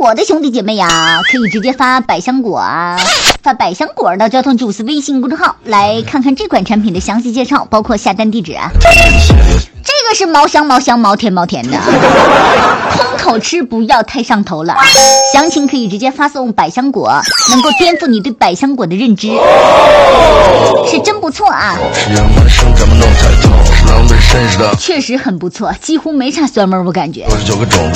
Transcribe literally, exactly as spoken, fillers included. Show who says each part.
Speaker 1: 果的兄弟姐妹呀，可以直接发百香果啊，发百香果到交通主司微信公众号来看看这款产品的详细介绍，包括下单地址啊。这个是毛香毛香毛甜毛甜的，空口吃不要太上头了。详情可以直接发送百香果，能够颠覆你对百香果的认知，是真不错啊，确实很不错，几乎没啥酸味，我感觉。